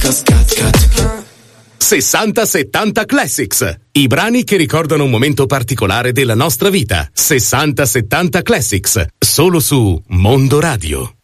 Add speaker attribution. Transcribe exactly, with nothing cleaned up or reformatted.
Speaker 1: sessanta settanta Classics, i brani che ricordano un momento particolare della nostra vita. sessanta settanta Classics, solo su Mondo Radio.